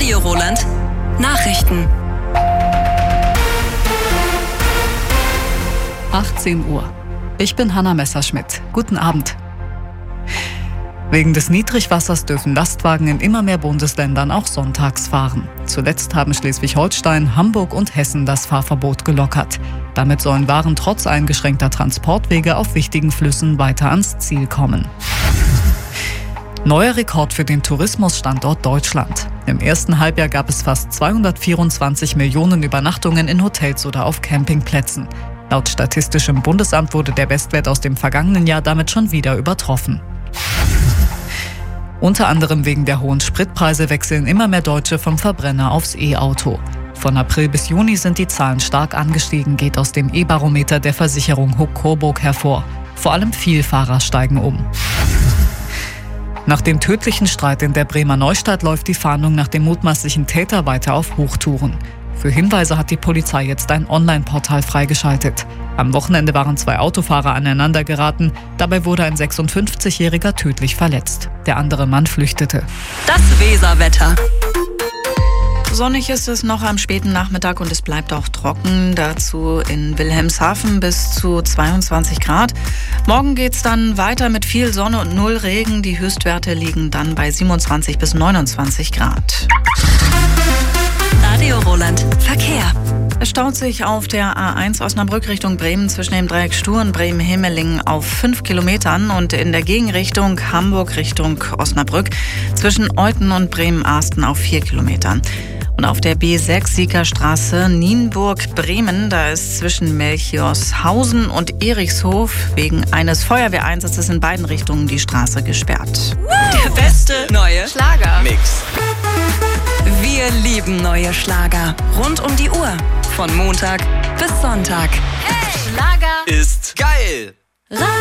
Radio Roland. Nachrichten. 18 Uhr. Ich bin Hanna Messerschmidt. Guten Abend. Wegen des Niedrigwassers dürfen Lastwagen in immer mehr Bundesländern auch sonntags fahren. Zuletzt haben Schleswig-Holstein, Hamburg und Hessen das Fahrverbot gelockert. Damit sollen Waren trotz eingeschränkter Transportwege auf wichtigen Flüssen weiter ans Ziel kommen. Neuer Rekord für den Tourismusstandort Deutschland. Im ersten Halbjahr gab es fast 224 Millionen Übernachtungen in Hotels oder auf Campingplätzen. Laut Statistischem Bundesamt wurde der Bestwert aus dem vergangenen Jahr damit schon wieder übertroffen. Unter anderem wegen der hohen Spritpreise wechseln immer mehr Deutsche vom Verbrenner aufs E-Auto. Von April bis Juni sind die Zahlen stark angestiegen, geht aus dem E-Barometer der Versicherung Huck-Coburg hervor. Vor allem Vielfahrer steigen um. Nach dem tödlichen Streit in der Bremer Neustadt läuft die Fahndung nach dem mutmaßlichen Täter weiter auf Hochtouren. Für Hinweise hat die Polizei jetzt ein Online-Portal freigeschaltet. Am Wochenende waren 2 Autofahrer aneinander geraten. Dabei wurde ein 56-Jähriger tödlich verletzt. Der andere Mann flüchtete. Das Weserwetter. Sonnig ist es noch am späten Nachmittag und es bleibt auch trocken. Dazu in Wilhelmshaven bis zu 22 Grad. Morgen geht's dann weiter mit viel Sonne und 0 Regen. Die Höchstwerte liegen dann bei 27 bis 29 Grad. Radio Roland. Verkehr. Es staut sich auf der A1 Osnabrück Richtung Bremen zwischen dem Dreieck Stur und Bremen-Hemmeling auf 5 Kilometern und in der Gegenrichtung Hamburg Richtung Osnabrück zwischen Euthen und Bremen-Arsten auf 4 Kilometern. Und auf der B6 Siegerstraße Nienburg-Bremen, da ist zwischen Melchiorshausen und Erichshof wegen eines Feuerwehreinsatzes in beiden Richtungen die Straße gesperrt. Der beste neue Schlagermix. Wir lieben neue Schlager. Rund um die Uhr. Von Montag bis Sonntag. Schlager ist geil.